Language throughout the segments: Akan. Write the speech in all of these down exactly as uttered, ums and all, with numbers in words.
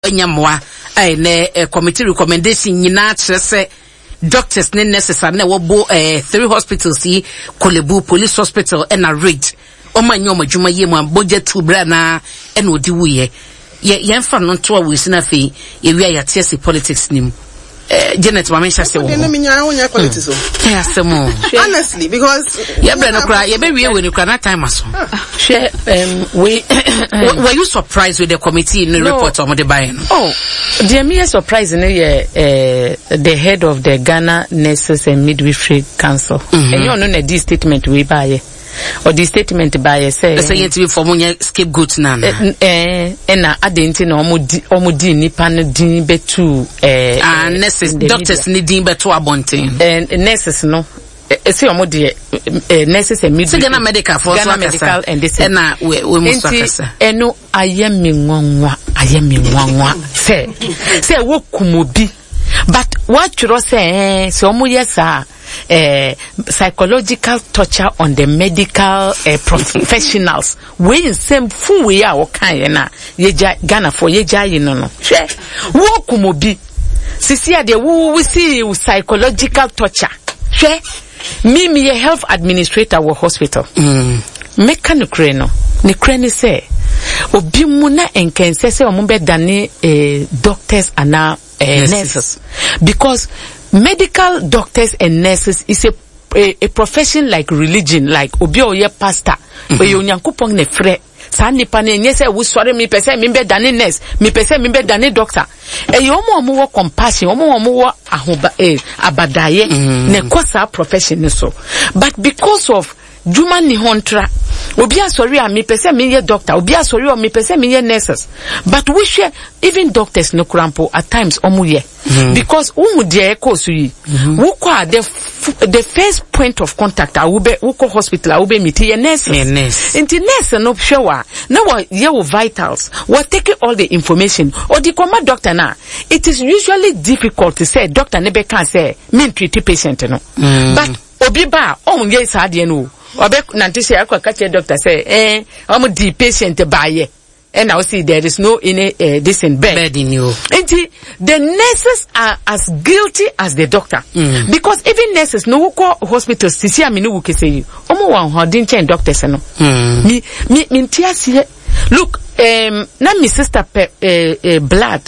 nyamwa eh ne committee recommendation nyina kyerese doctors ne nurses na wo eh three hospitals yi Kolebu Police Hospital and a Ridge omanyo madwuma yemu budget to bra na e no di wuye ye yemfa no to a wisi na fe ye wi ya tiesi politics nim eh Janet Mamensha se wo no minya wonya politics o eh asemo honestly because ye bre no kra ye be wi we no kra na time aso share um we were you surprised with the committee in the no. report on the buying? Oh, the mere surprise in the uh, the head of the Ghana Nurses and Midwifery Council. Mm-hmm. And you know that this statement we buy or the statement by say say it be for money scapegoat na eh eh na adenti na omudi omudi nipa no din betu eh ah nurses doctors ni din betu abonten eh nurses no see omudi nurses and midwifery Ghana medical for Ghana medical and this na we we must akasa eno ayemi nwanwa ayemi nwanwa say say wo kumobi but what you say so omo yesa Uh, psychological torture on the medical uh, professionals. We in same full way are okay na yeja Ghana for yeja you know no. She wo kumobi sisi ade wo we see psychological torture. She me me a health administrator wo hospital. Mm. Meka no kre no. Ne kre ni say obi mu na enkense se omo be dane eh, doctors ana eh, nurses because medical doctors and nurses is a a, a profession like religion, like obi oye pastor we onyankopon ne frɛ saa nipa ne nyɛ sɛ wo sɔre mi pɛsɛ mi bɛ dane nurse mi pɛsɛ mi bɛ dane doctor e yo mo mo wɔ compassion mo mo wɔ ahoba eh abadaye ne kɔ saa profession so but because of juma ni hontra obi asori a mi pese mi ye doctor obi asori o mi pese mi ye nurses but we share even doctors no krampo at times omu ye mm-hmm. because umu de ekosu yi wo kwa the the first point of contact a wo be wo ko hospital a wo be meet ye nurses nurse inti nurse no hwewa na wo ye wo vitals we take all the information or the comma doctor na it is usually difficult to say doctor ne be can say me treat patient no mm-hmm. but obi ba omu ye sa de no obe nanti say akwa kache doctor say eh omo di patient baye and now see there is no any uh, this in bed, bed in you and the nurses are as guilty as the doctor mm. because even nurses no go hospitals sisi amini wo kese omo wan hodin chen doctors no mm. me me me ntia look um na my sister pe, uh, uh, blood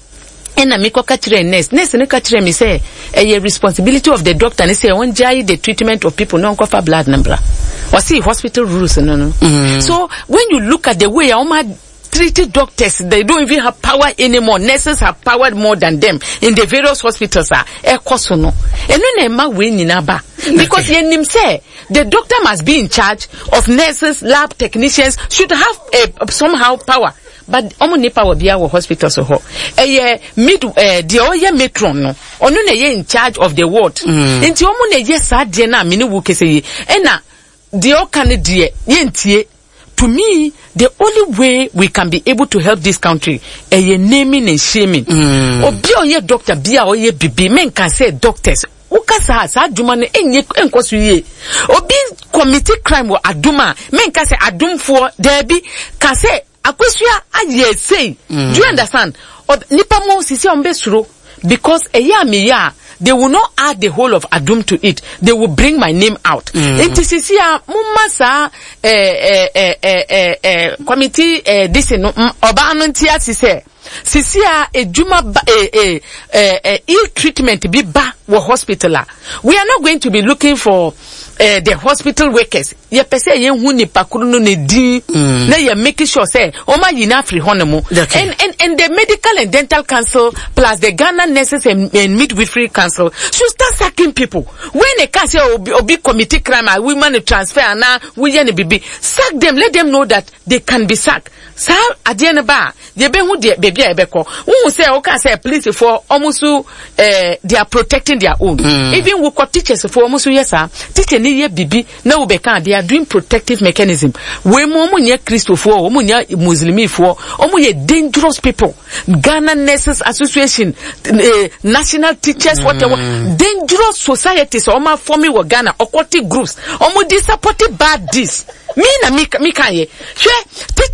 and me ko kachire nurse nurse ne kachire me say a responsibility of the doctor and say one jai the treatment of people no cover blood number or see hospital rules no no mm. So when you look at the way Oma treated doctors, they don't even have power anymore. Nurses have power more than them in the various hospitals are ekosono eno na ema we nyina ba because okay. Yenim say the doctor must be in charge of nurses, lab technicians should have a, somehow power. But omo nipa wo bia wo hospital so ho eh mid eh de oye matron no onu na ye in charge of the ward enti omo na ye sa de na me ne wo kese yi e na de o kan de ye ntie. To me, the only way we can be able to help this country is uh, naming and shaming. Mm. Obi oye doctor, bia oye bibi, men can say doctors. Ukasa sa aduma ne enye enkosu ye. Obi committee crime or aduma, men can say adum for debi can say akwesua aye say. Mm. Do you understand? Or nipa mo sisi ombe suro because a ya me ya. They will not add the whole of Adum to it. They will bring my name out. It is here, Mumasa, eh, eh, eh, eh, eh, committee, eh, this, no, Obanontia, Sise. Sisia, a Juma, eh, eh, eh, ill treatment, be ba, wo hospital. We are not going to be looking for, eh, the hospital workers. Ye pese ye huni pakuru ne di, na ye making sure say, Oma yina free honemo. And, and, and the medical and dental council, plus the Ghana nurses and, and midwifery council, should start sacking people. When a cancer obi, obi committee crime, women transfer, and now we yan baby, sack them, let them know that they can be sacked. Sa adiana ba, ye be hu de baby ebeko. Who say okay say police for almost eh they are protecting their own. Mm. Even we got teachers for almost yes sir. Teacher ni ye bibi na we beka they are doing protective mechanism. We mo mo nye Christo for, mo nye Muslimi for, mo ye dangerous people. Ghana Nurses Association, uh, national teachers, mm. whatever, dangerous societies. Oma forming wa Ghana, occultic groups. Omo di supported bad this. Me na mi mi kanye. She teachers support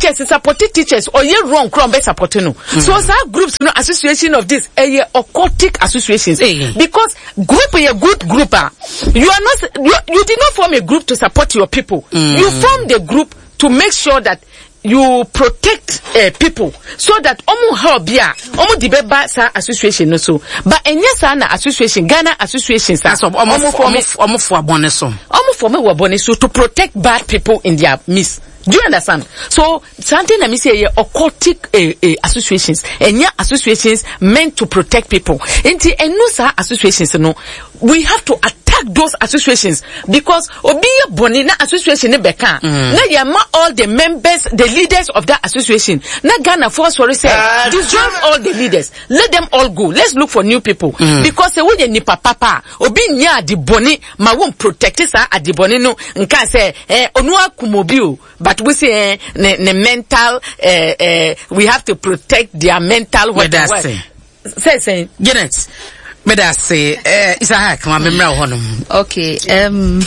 supporting teachers or you wrong crumb be supporting no. Mm. So as our groups no association of this a occultic associations hey. Because group is a good group. Uh, you are not you, you did not form a group to support your people. Mm. You formed the group to make sure that you protect uh, people so that omu help ya omu dibeba sa association no so but enya sa na association Ghana association sa so omu omu omu for abone so omu for me wabone so to protect bad people in their midst. Do you understand? So something that me say occultic uh, uh, associations enya associations meant to protect people inti enu sa associations no we have to attack those associations because obi boni na association ne beka mm. na yama all the members the leaders of that association na Ghana force for say uh, dissolve all the leaders, let them all go, let's look for new people mm. because we dey nipa papa obi nya di boni ma won protect sa adi boni no nka say eh onu akumobi o but we say eh, ne, ne mental eh, eh, we have to protect their mental what say say say Janet but I say eh is a hack ma memra honum okay um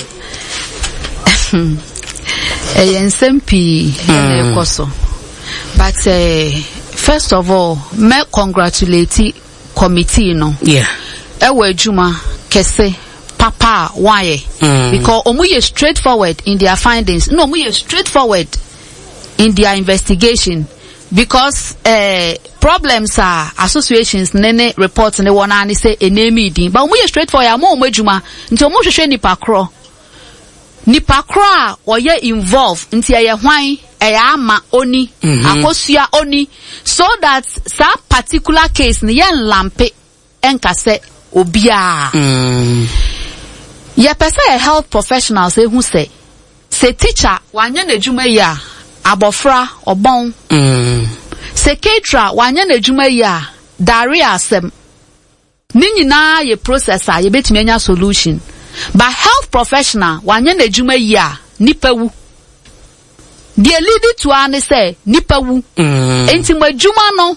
eh ensempi e koso but uh, first of all me congratulate committee no yeah e wa adwuma kese papa why mm. because omuye straightforward in their findings no omuye straightforward in their investigation because uh, problems are associations nene reports ne wona ani say enemi din but omuye straightforward am omu adwuma nti omu hwehwe nipa kro nipa kro a oye involve nti eye hwan eye ama oni mm-hmm. akosua oni so that that particular case ne yen lampe enka se obia mm. ye pese health professionals e hu say say teacher wanya na adwuma ya abofra obon mm. say caterer wanya na adwuma ya dare asem ni nyina ye processor ye betumi anya solution but health professional wanya na adwuma ya nipa wu the lead to an say nipa wu mm. enti madwuma no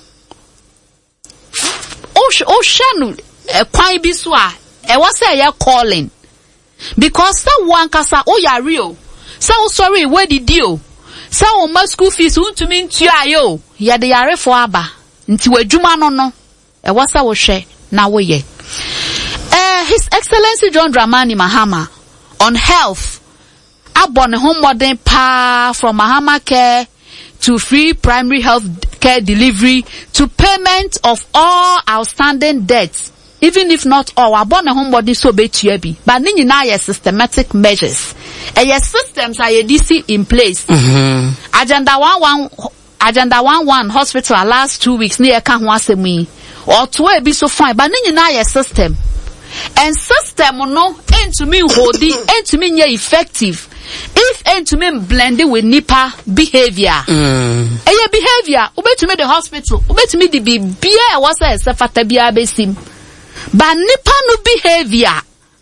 o o shanu e kwan bi so a e was say ya calling because that one kasa o ya real so sorry where did you so o ma school fees untumi ntua yo ya de yare fo aba nti wadwuma no no e was say wo hwe na wo ye eh His Excellency John Dramani Mahama on health abone home modern pa from Mahama Care to free primary health care delivery to payment of all outstanding debts, even if not all. Abone home modern so be bi but ni nyina ye systematic measures e ye systems are D C in place. Mm-hmm. Agenda one one agenda one one hospital last two weeks ni e ka ho asemi or to e bi so fine but ni nyina ye system and system no into me holding into me effective if into me blending with nipa behavior mm. eh behavior ube to me the hospital ube to me the bia was a sefata bia besim but nipa no behavior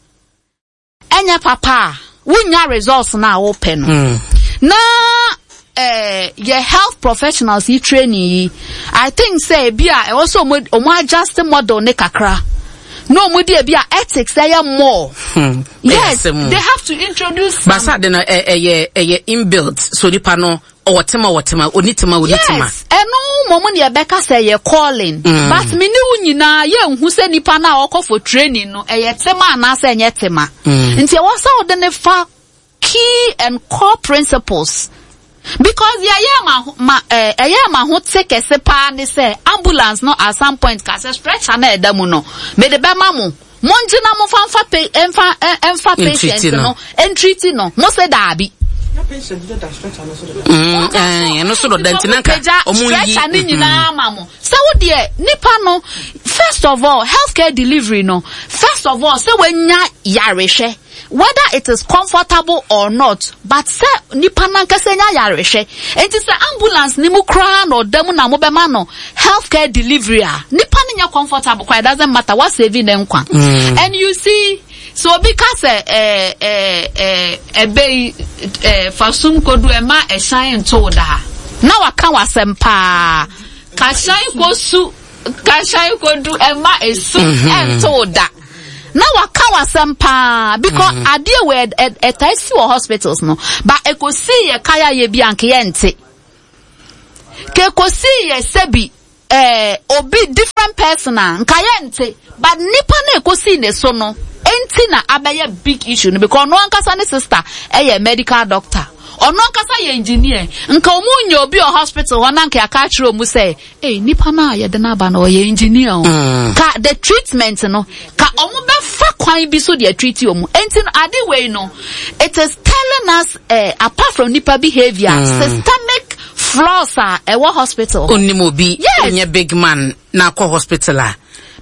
enya papa wunya results na open mm. na eh your health professionals you training I think say bia e also mo adjust model ne kakra no mudi e bia ethics they are more hmm. yes they have to introduce but say na eh eh inbuilt so nipa no whatever whatever onitima onitima yes eno momo ne beka say ye calling mm. but me ni nyina ye hu say nipa na okọ for training no eh tema na say enye tema mm. nti e wasa o de ne fa key and core principles because ya ya ma eh ya ma ho take ese pa ne say ambulance no at some point ka say stretcher na edamu no me de be ma mo monjina mo fanfa pe enfa enfa patient no entreat no mo say da bi your patient do that stretcher no so mm eh no so do dentina ka stretcher ni nyina ma mo say wo de nipa no first of all healthcare delivery no first of all say wenya yarehwe whether it is comfortable or not but say nipa nankase nya yarehwe enti say ambulance ni mu kra no dem na mo be ma no healthcare delivery a nipa nya comfortable quite doesn't matter what saving them kwa mm. and you see so because eh eh eh ebe eh fasum kodu e ma e shine to da na waka wasempa ka shine kosu ka shine kodu e ma e su e to da na waka wasempa because mm-hmm. adie we etasi or hospitals no but e ko see ye kaya ye bi anke ye nte ke kosi ye sebi eh obi different person nkayente but nipa na kosi ne so no enti na abaya big issue no because no ankasa ne sister eh medical doctor ono ankasa ye engineer nka omunye obi o hospital wana nka aka chiro mu say eh nipa na ye de na ba na ye engineer mm. ka the treatment no ka omu be fa kwan bi so de treat omu enti no ade way no it is telling us uh, apart from nipa behavior mm. systemic flaws are a uh, hospital onimobi yes. Onye big man na ko hospital a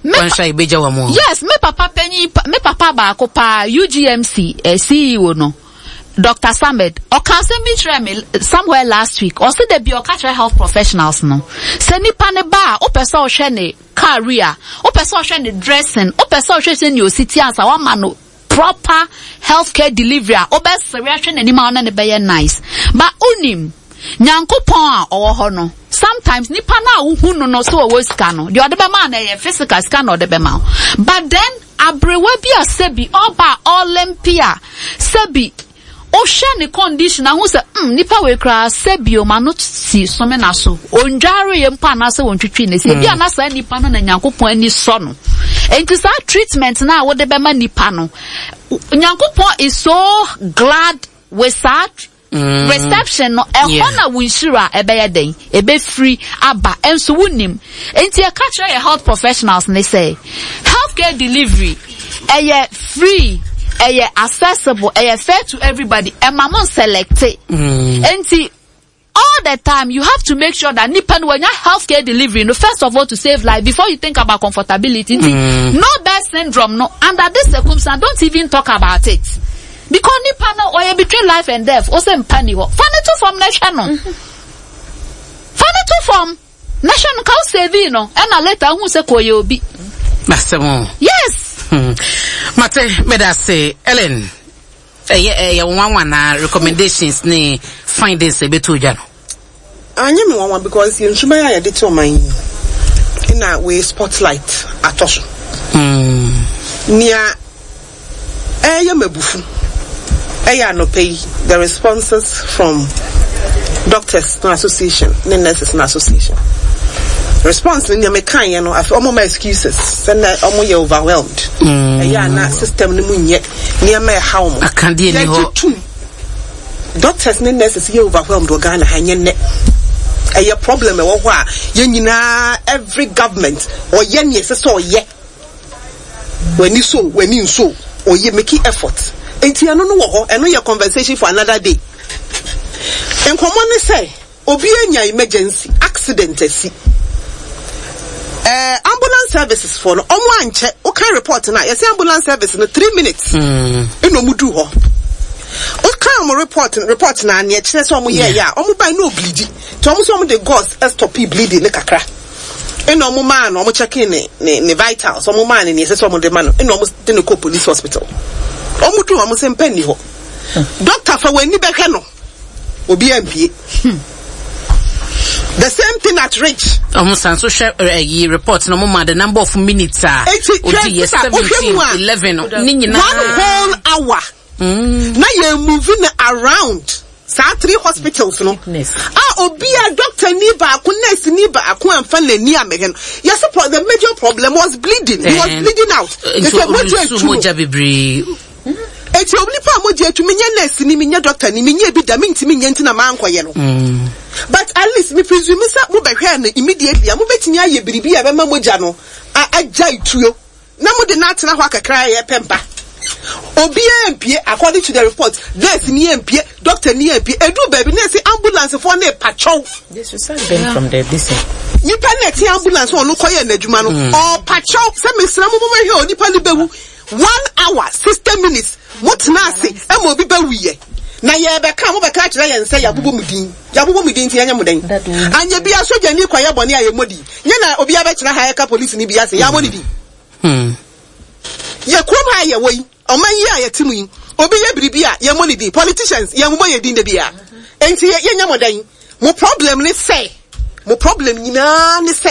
yes, me papa penny, me papa ba ko pa U G M C uh, C E O no, Doctor Samed. O can se me try me somewhere last week. O se de bi o catch health professionals no. Se ni pa ne ba, o pesa o hwe ne career, o pesa o hwe ne dressing, o pesa o hwe ne city ansa wa ma no proper healthcare delivery. O be serious ne ni ma na ne be nice. But unim Nyankopon a owo ho no sometimes nipa na hu no no so owo sika no de odebe ma na ye physical sika no odebe ma but then abrewa bi asebi oba Olympia sebi o hwe ne condition na hu se mm nipa we kra sebi o ma no si so me na so onjare ye mpa na se wontwetwe ne se bi ana sa nipa no na Nyankopon ani so no enti sa treatment na wo de be ma nipa no Nyankopon is so glad with that Mm. reception no e yeah. Hona winshira ebe den ebe free aba enso wunim enti e catch your health professionals and they say healthcare delivery e free e accessible e fair to everybody e mamon select mm. enti all the time you have to make sure that nipan when your healthcare delivery no first of all to save life before you think about comfortability mm. no bad syndrome no under this circumstance don't even talk about it. Because ni panel or between life and death, or some panic. Funny to form national. Funny to form national cow savino, and a letter who say koyo be. Master Mo. Yes. Mate, meda say, Ellen, eh, eh, one one recommendations ni findings a bit too jano. I knew one because you should buy a little mine in a way spotlight at us. Near eh, you may buff. I no pay the responses from Doctors No Association, the Nurses No Association. Response in your mechanic, you know, I've almost my excuses, send that almost overwhelmed. I na system no moon yet near my home. I can't deal with Doctors and nurses you overwhelmed or Ghana hanging net. A problem or why you know every government or yen yes so ye when you so when you so or you make effort. Enti ano no wo eno your conversation for another day. En common say obi anya emergency accident asi. Eh ambulance services for no omo anche o kan report na yes ambulance service no three minutes. Mm. Eno mu du ho. O kan mo report report na na kire so omo ye ya omo ban no bleed. To omo so omo the gauze stop bleeding ne kakra. Eno omo man omo check in ne ne vitals omo man ne yes so omo de man eno omo de no police hospital. Omudu amu se mpenni ho doctor fa wani beka no obi ampie the same thing at Rich almost so share a report no more the number of minutes are seventeen eleven one whole hour mm. Now you're moving around sa three hospitals no ah obi a doctor ni ba ko nurse ni ba ko amfa lani amegen yes the major problem was bleeding he was bleeding out so moja bibri eti obni pa moja etu menye nurse ni menye doctor ni menye bi da minti menye ntina ma ankoye no but at least me presume say mo be hwe na immediately mo betini aye biribi a be ma moja no agya ituo na mo de na atena ho akakra ye pempa obi M P according to the report nurse ni M P doctor ni M P edu baby nurse ambulance for na patrol this is yeah. From the this nipa net ambulance on koye na adwuma no or patrol say mesra mo mo hwe nipa ni bewu one hour sixty minutes what na ase e mo bi bewu ye na ye be ka mo be ka kire ye nse ya bubo mudin ya bubo mudin ti anya mudan anya bia soja ni kwaye bone aye modi nya na obi a be kire ha ka police ni bia se ya modi bi hmm ye krom ha ye woi oman yi a yetimu yi obi ye biribi a ye money di politicians ye mo ye din de bia enti ye nya modan mo problem ni say mo problem nyina ni say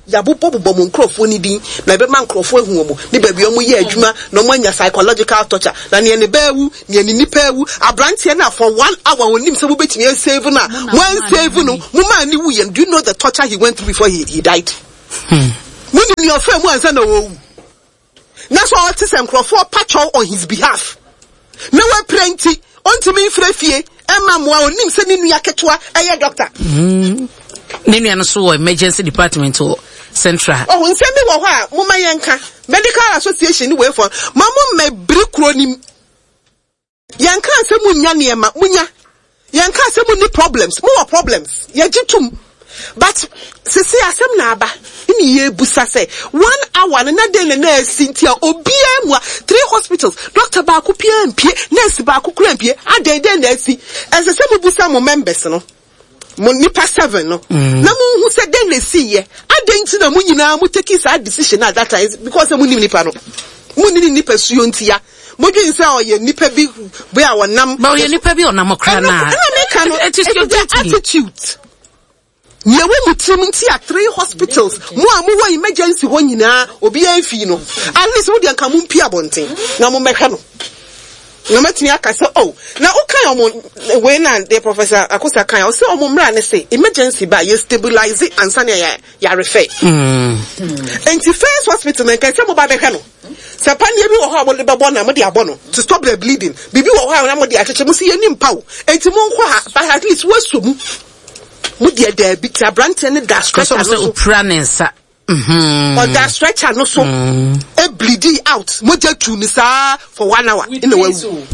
yabupo bobo nkrofo ni din na be man nkrofo ehu omo ni ba bi omo ye adwuma na omo anya psychological torture na ne ne baewu ne ne nipa ewu abrante na for one hour onim se bo betimi save na one save no mo man ni wu ye. Do you know the torture he went through before he, he died? Hmm. When you your friend once na wo. That's why all this nkrofo patch on his behalf. Me we plenty ontimi frefie ema mo onim se ni nua ketwa eye doctor. Hmm. Nini anaso emergency department or central. Oh, in send me wa mama yanka medical association ni we for mama me brikro ni yanka se munya niema munya yanka se mu ni problems more problems ye gitum but sisi asem na aba ni ye busa say one hour na dey na sintia obia mu three hospitals doctor ba ku pia mpie nurse ba ku kura mpie aden den na si ese se mu busa mo members no mo nipa seven no na mo hu se den na si ye aden na mo nyina mo take this decision at that time because mo ni nipa no mo ni nipa suyo ntia mo dwen se o ye nipa bi bo a wonam ba ye nipa bi onam okra na it is your attitude. Nye we mutim nti a three hospitals mo a mo wa emergency ho nyina obi anfi no at least wo de anka mo mpia bonten na mo mehwe no na matini aka say oh na o kan o we na the professor Akosa kan o say o mo mra ne say emergency ba you stabilize it and sane ya ya refer mm enti first hospital na kan say mo ba behwe no say pan ye bi wo ho a mo le bebo na mo de abo no to stop the bleeding bibi wo ho a na mo de acheche mo see ye nim paw enti mo nkwa ha but at least wo so mu Mudia de bita brante ne da stretcher no so pranensa mhm or da stretcher no so e bleeding out moja tu ni sa for one hour in the way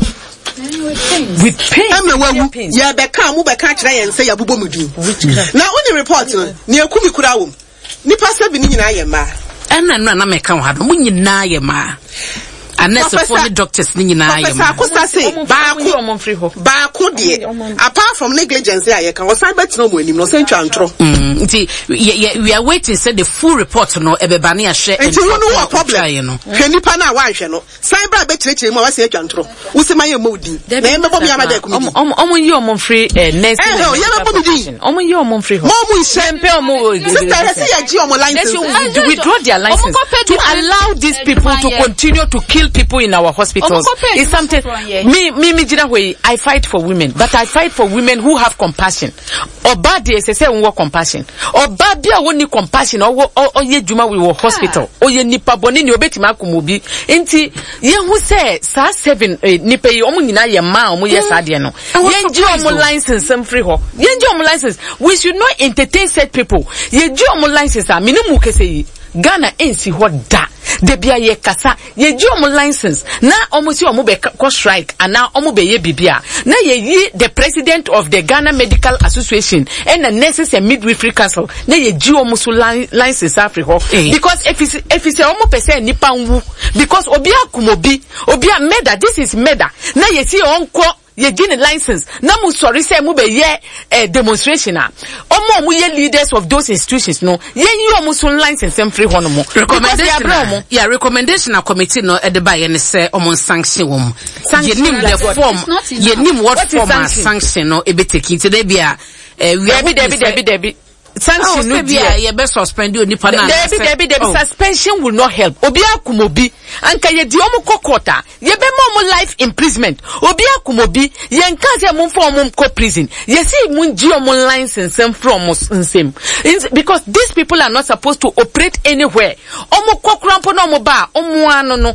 with pain am na ya be ka mu be ka kire yen say ya bubo mudin na only report ni ekumi kura wom nipa seven ni nyina ye ma enna no na me ka ho do mu nyina ye ma unless for the doctors ni nyina ye ma Akosa say ba ko ba ko de apart from negligence ya ye kan o san bet no mo anim no say twantro mm nti we are waiting say the full report no ebeba na share nti no no problem no hwe nipa na wa hwe no san bra betirechire mo wa say twantro wo se maye mo din na ye mebo mi amada ku mi om om yi om free next eh ye mebo mi din om yi om free ho mo mu sempe om sister he say ya gi om license to withdraw their license to allow these people to continue to kill people in our hospitals. It's something me me me jina way I fight for women, but I fight for women who have compassion. Oba de say say we compassion. Oba bia woni compassion or or ye djuma we wo hospital. O ye nipa boni ni obetima akomobi. Enti ye hu say sa seven nipa yi omo nyina ye ma omo ye sa de no. Ye nji omo license sem free ho. Ye nji omo license. We should not entertain such people. Ye nji omo license a minimum kese yi. Ghana ensi ho da de bia ye kasa ye ji omo license na omo si omo be ko strike ana omo be ye bibia na ye yi the president of the Ghana Medical Association and the Nurses and Midwifery Council na ye ji omo so license afri ho because if is if is omo person nipa nwu because obi akumobi obi a murder this is murder na ye si onko ye gini license na mu sorry say mu be ye eh, demonstration a omo mu ye leaders of those institutions no ye yi omo so license em free hono mo recommendation yeah recommendation a committee no e de ba ye ne say omo sanction wom ye nim the form ye nim what form a sanction no e be taking today bia eh we are debi debi debi sanction no dia ye be suspend oni pa na debi debi debi suspension will not help obi akumobi anka ye di omo kokota ye be mo life imprisonment obi akumobi ye nka se mo for mo ko prison ye see mo gi omo license from nsem because these people are not supposed to operate anywhere omo kokrampo no mo ba omo ano no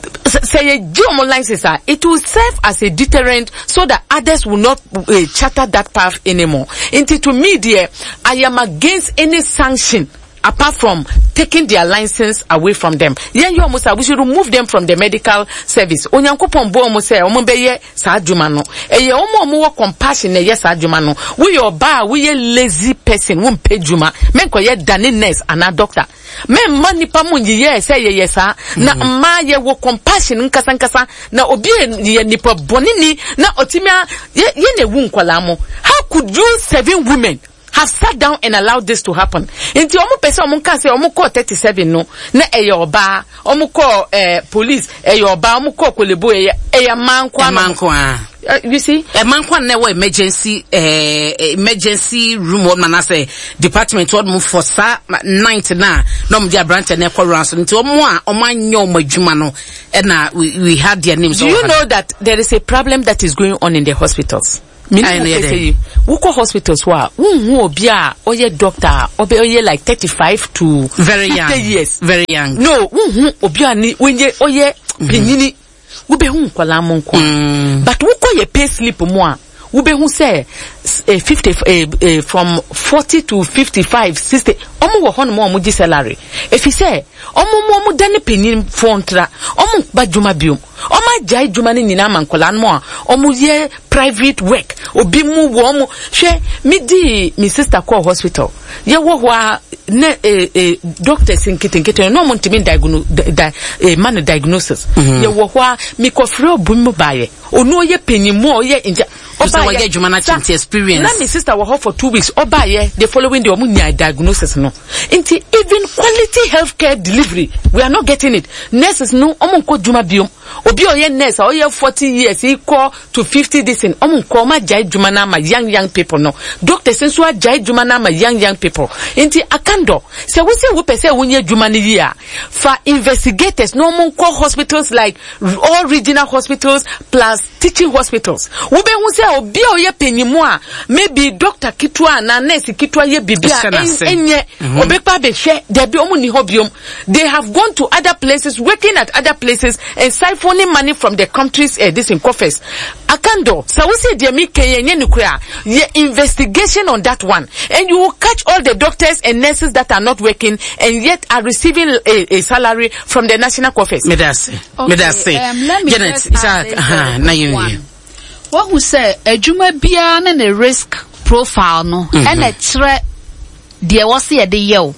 say ye gi omo license it will serve as a deterrent so that others will not uh, chatter that path anymore. Into to me dear, I am against any sanction apart from taking their license away from them. Yeah, you almost we should remove them from the medical service. Onyankopon bo omo say omo be ye sa adwuma no. Eh omo omo wo compassion na ye sa adwuma no. We your ba we ye lazy person won pay dwuma. Men ko ye dane nurse ana doctor. Men mani pa mun ye say ye yes na ma ye wo compassion nkasa nkasa na obi ye nipa bonini na otimia ye ye ne wu nkwala mo. How could you seven women have sat down and allowed this to happen. Inti omu pese omu kan say omu call thirty-seven no na eye oba, omu call eh police eye oba, omu call Kolebu eye eye mankwa mankwa. Uh, you see, a man can never emergency uh, emergency room or man say department or move for sa ninety na no dia branch and equal ransom into more or man yo majumano and uh, we we had their names. Do you know that there is a problem that is going on in the hospitals? I know say Wuko hospitals wa who bia oye doctor obe oye like thirty-five to very young years, very young. No, who obia ni wenye oye penyini ube hu kwala mo nkwa but wuko ye pay slip mo a ube hu say uh, fifty uh, uh, from forty to fifty-five sixty omo wo hono mo omo gi salary if he say omo mo omo dane penyin fontra omo ba djuma biom omo jai djuma ni nyina mankola no a omo ye private work obi mu wo omo hwe mi di mi sister call hospital ye wo ho a ne eh, eh, doctors in kitenkete no mo ntimi diagnose di, eh, man diagnosis mm -hmm. ye wo ho a mi kofre obumu baye onu ye penyin mu o ye inja oba ye djuma na chinti experience na mi sister wo ho for two weeks oba ye the following day omo nya diagnosis no into even quality healthcare delivery we are not getting it. Nurses no omo nko djuma biom obi oye nurse oye forty years equal to fifty this in omo nko ma jai djuma na ma young young people no doctors nso a jai djuma na ma young young people into akando se we say we pese wonye djuma ni ya for investigators no omo nko hospitals like all regional hospitals plus teaching hospitals we be hu say obi oye penyimu a maybe doctor kitwa na nurse kitwa ye bibia enye obekpa be hwe there be omo ni hobiom they have gone to other places working at other places and siphoning money from the countries uh, this in coffers akando so we say there me kenye nukura ye investigation on that one and you will catch all the doctors and nurses that are not working and yet are receiving a, a salary from the national coffers. Medase medase Janet isa na you what who say ejuma bia na the risk profile no and a tre there was here the yo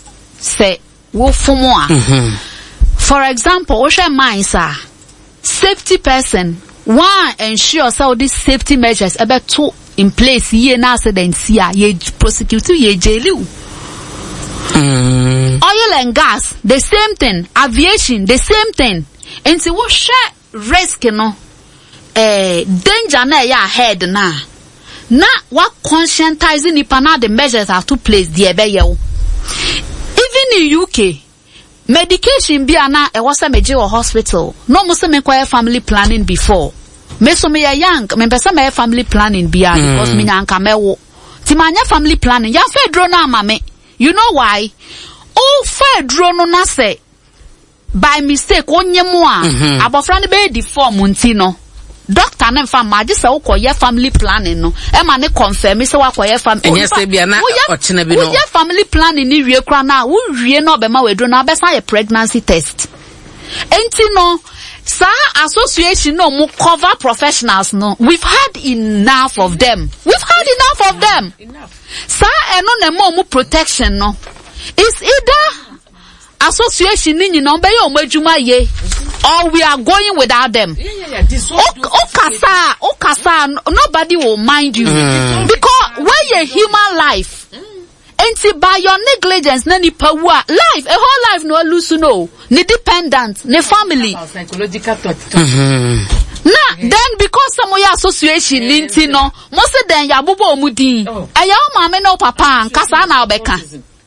say wo fumo a for example o share mind sir safety person one ensure so these safety measures about two in place here na accident here ye prosecute ye jail mm. Oil and gas the same thing, aviation the same thing, and so what share risk no eh danger na ya ahead na na what conscientizing nipa na the measures have to place there be ye even in U K medication bi ana e wasa meje o hospital no mo se me kwa family planning before me so me young me pesa me family planning bi mm. because me nyanka mewo ti manya family planning ya fe dro na ama me you know why o fe dro no na say by mistake onye mu a mm-hmm. abofra ne be di form nti no doctor na mfa ma je se wo koye family planning no e ma ne confirm se wa koye family yes e bia na ochine bi no wo family planning ni wie kra na wo wie na obema wedro na be sa ye pregnancy test enti no sa association no mo cover professionals no we've had enough of them we've had enough of them enough sa eno na mo mo protection no is either association ni nyina be yo madwuma ye or we are going without them. Yeah, yeah, yeah. This Okasa, Okasa, nobody will mind you mm. because when you're human life, mm. and by your negligence, nani power life, a whole life no lose no, ni dependent, ni family. Psychological thought. Mm-hmm. Nah, yeah. Then because some of your association, yeah, linti no, most of them ya bubo omudi, aya mama no papa, kasa na obeka.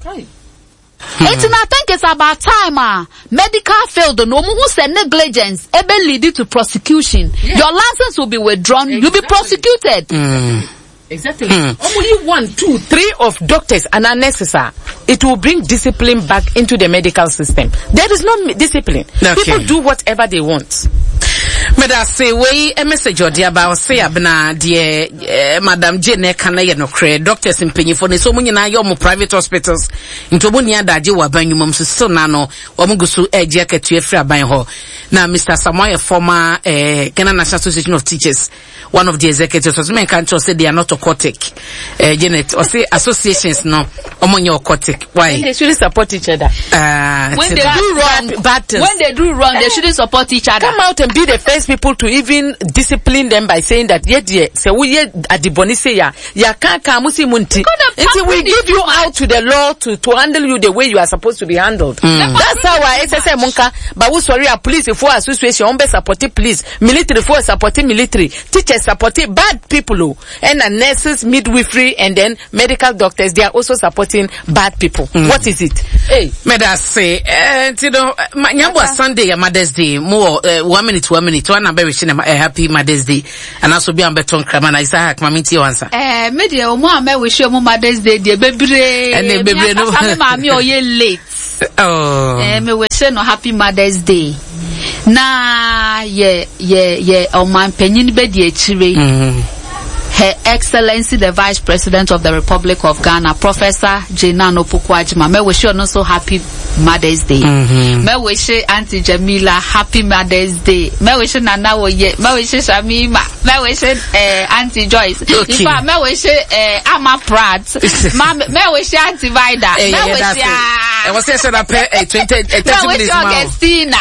It's not, I think it's about time, uh, medical field, no who said negligence, ebe lead to prosecution. Yeah. Your license will be withdrawn, exactly. You'll be prosecuted. Mm. Exactly. Mm. Only one, two, three of doctors are not necessary. It will bring discipline back into the medical system. There is no discipline. Okay. People do whatever they want. Meda say we a message or dear about say abna dear Madam Jane kana ye no cre doctors in penyifo ne so mu nyina yo mo private hospitals into mu nia daje wa banwum so so na no wo mu gusu eje akatu afri aban ho na Mister Samoy former eh Ghana National Association of Teachers one of the executives was men can say they are not occultic eh Janet or say associations no omonye occultic why and they shouldn't support each other uh, when they do wrong battles. When they do wrong they shouldn't support each other. Come out and be the first advise people to even discipline them by saying that yeah dear say we yeah adiboni say ya ya can come musi munti until we give you out to the law to to handle you the way you are supposed to be handled. Mm. That's how I say munka but we sorry a police for association on be support police, military for support military, teachers support bad people and the nurses, midwifery and then medical doctors, they are also supporting bad people. Mm. What is it? Hey, may I say uh, you know nyambo Sunday Mother's Day more uh, one minute one minute one number wishing a happy Mother's Day and also be on beton krama na isa hak mami ti answer eh me de omo am wish you Mother's Day de bebre and the bebre no mami o ye late oh eh me wish no happy Mother's Day na ye ye ye o man panyin be de achire Her Excellency the Vice President of the Republic of Ghana, Professor Jane Opoku-Agyeman. Me wish you also happy Mother's Day. Mm-hmm. Me wish Auntie Jamila happy Mother's Day. Me wish Nana Woye. Me wish Shamima. Me wish uh, Auntie Joyce. Okay. In fact, me wish uh, Amma Pratt. Me wish Auntie Vida. Hey, me wish ya. I was saying that uh, twenty, uh, thirty minutes now. Me wish Augustina.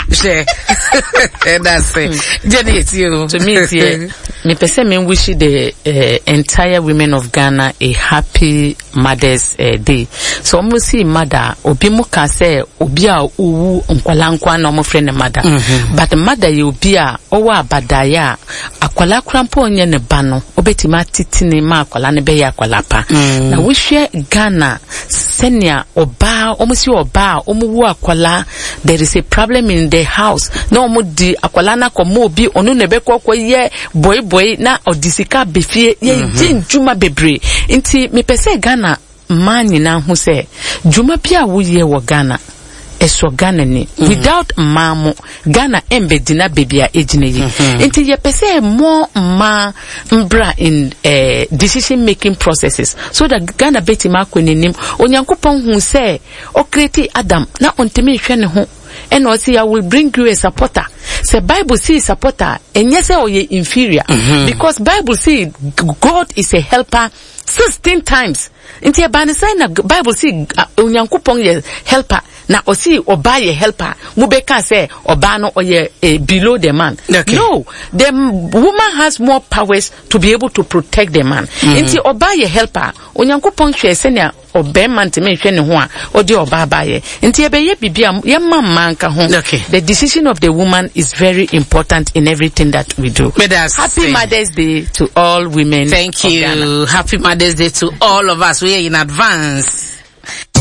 That's it. Jenny, it's you. To me, it's you. Me person me wish the uh, entire women of Ghana a happy Mother's uh, Day. So almost see mother obi mu ka say obi a uwu nkwala nkwa na omo friend mother. Mm-hmm. But mother ye obi a owa abadaya akwala krampo onye ne ba no obetima titini ma akwala ne be ya akwala pa. Mm-hmm. Na we share Ghana senior oba almost see oba omu akwala there is a problem in the house. No omo di akwala na komo obi onu ne be kokwo ye boy boy na odisika befie ye jin juma bebre inti me pese Ghana man nyina hu se juma bia wo ye wo Ghana eso Ghana ni mm-hmm. without mamo Ghana embe dina bebia ejine yi mm-hmm. inti ye pese more ma mbra in uh, decision making processes so that Ghana beti ma kwenenim onyankopon hu se o create Adam na ontimi hwe ne ho and also I will bring you a supporter. Say Bible see supporter and yes or ye inferior mm-hmm. because Bible see God is a helper sixteen times. Inti abani say na Bible see unyankopon ye helper na osi oba ye helper mubeka say oba no oye uh, below the man. Okay. No, the woman has more powers to be able to protect the man. Mm-hmm. Inti oba ye helper unyankopon hwe senya obe man te me hwe ne ho a odi oba ba ye. Inti ebe ye bibia ye mama nka ho. Okay. The decision of the woman is very important in everything that we do. Happy Mother's Day to all women. Thank you. Happy Mother's Day to all of us. We are in advance.